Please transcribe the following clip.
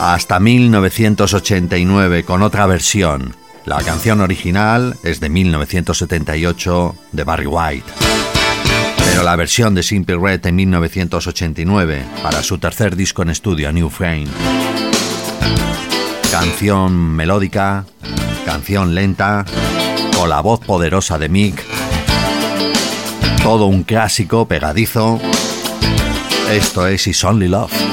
hasta 1989 con otra versión. La canción original es de 1978 de Barry White, pero la versión de Simply Red en 1989 para su tercer disco en estudio, New Frame. Canción melódica, canción lenta, con la voz poderosa de Mick. Todo un clásico pegadizo. Esto es It's Only Love.